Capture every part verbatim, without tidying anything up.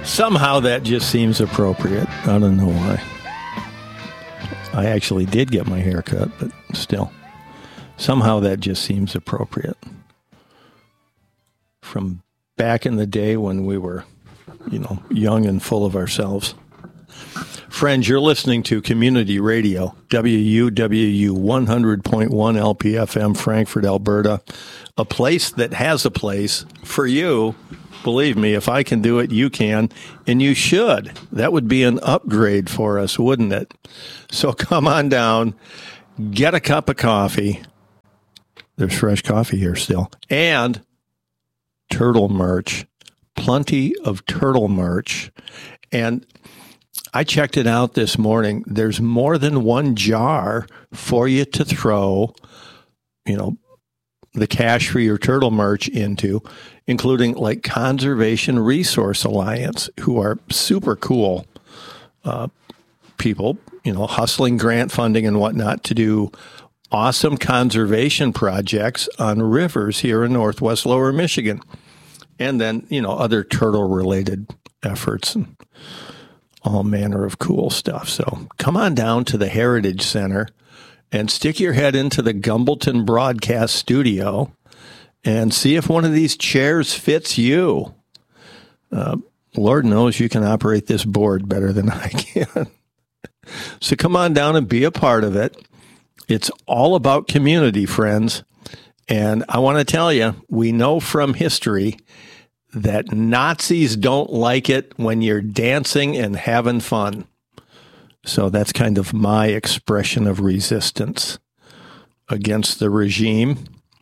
Somehow that just seems appropriate. I don't know why. I actually did get my hair cut, but still. Somehow that just seems appropriate. From back in the day when we were, you know, young and full of ourselves. Friends, you're listening to Community Radio, W U W U one hundred point one L P F M, Frankfort, Alberta. A place that has a place for you. Believe me, if I can do it, you can, and you should. That would be an upgrade for us, wouldn't it? So come on down, get a cup of coffee. There's fresh coffee here still. And turtle merch. Plenty of turtle merch. And I checked it out this morning. There's more than one jar for you to throw, you know, the cash for your turtle merch into, including like Conservation Resource Alliance, who are super cool uh, people, you know, hustling grant funding and whatnot to do awesome conservation projects on rivers here in Northwest Lower Michigan. And then, you know, other turtle-related efforts and all manner of cool stuff. So come on down to the Heritage Center and stick your head into the Gumbleton Broadcast Studio and see if one of these chairs fits you. Uh, Lord knows you can operate this board better than I can. So come on down and be a part of it. It's all about community, friends. And I want to tell you, we know from history that Nazis don't like it when you're dancing and having fun. So that's kind of my expression of resistance against the regime.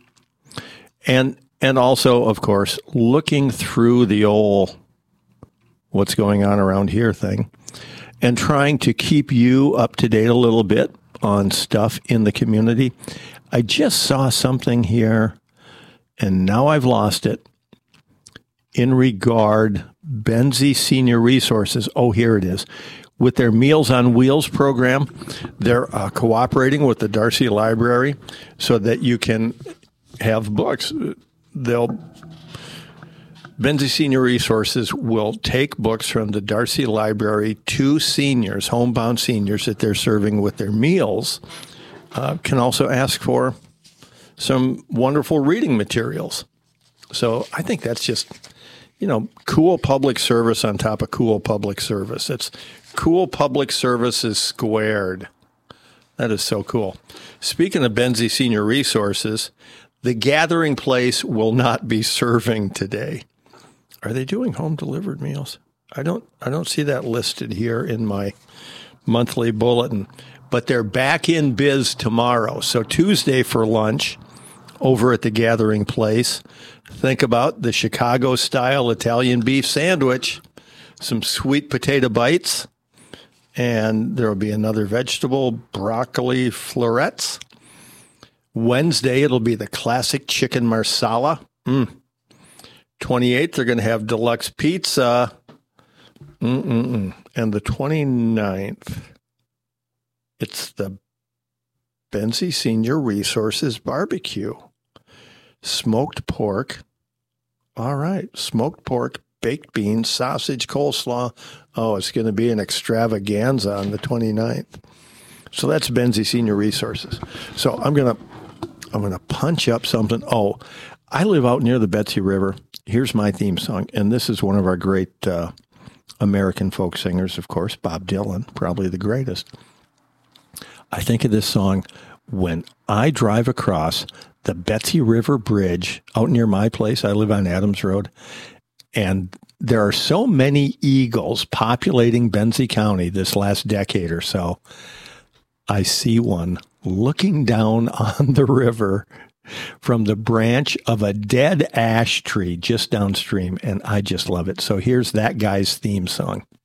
And and also, of course, looking through the old what's going on around here thing and trying to keep you up to date a little bit on stuff in the community. I just saw something here, and now I've lost it, in regard Benzie Senior Resources. Oh, here it is. With their Meals on Wheels program, they're uh, cooperating with the Darcy Library so that you can have books. They'll Benzie Senior Resources will take books from the Darcy Library to seniors, homebound seniors that they're serving with their meals. Uh, can also ask for some wonderful reading materials. So I think that's just, you know, cool public service on top of cool public service. It's cool public services squared. That is so cool. Speaking of Benzie Senior Resources, the Gathering Place will not be serving today. Are they doing home delivered meals? I don't I don't see that listed here in my monthly bulletin, but they're back in biz tomorrow. So Tuesday for lunch over at the Gathering Place. Think about the Chicago-style Italian beef sandwich, some sweet potato bites, and there will be another vegetable, broccoli florets. Wednesday, it'll be the classic chicken marsala. Mm. twenty-eighth, they're going to have deluxe pizza. Mm-mm-mm. And the twenty-ninth, it's the Benzie Senior Resources Barbecue. Smoked pork. All right. Smoked pork, baked beans, sausage, coleslaw. Oh, it's going to be an extravaganza on the twenty-ninth. So that's Benzie Senior Resources. So I'm going to I'm going to punch up something. Oh, I live out near the Betsy River. Here's my theme song. And this is one of our great uh, American folk singers, of course, Bob Dylan, probably the greatest. I think of this song when I drive across the Betsy River Bridge out near my place. I live on Adams Road. And there are so many eagles populating Benzie County this last decade or so. I see one looking down on the river from the branch of a dead ash tree just downstream, and I just love it. So here's that guy's theme song.